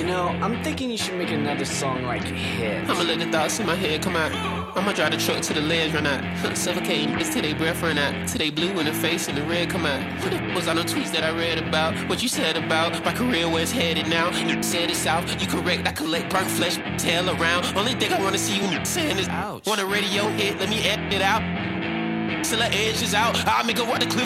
I'm thinking you should make another song like Hit. I'ma let the thoughts in my head come out. I'ma drive the truck to the ledge, run out. Suffocating bitch till they breath run out. Till they blue in the face and the red come out. What the was on the tweets that I read about? What you said about my career, where it's headed now? You said it's out, you correct, I collect burnt flesh, tail around. Only thing I wanna see you saying is, ouch. Want a radio hit, let me edit it out. Till the edge is out, I'll make her walk the cliff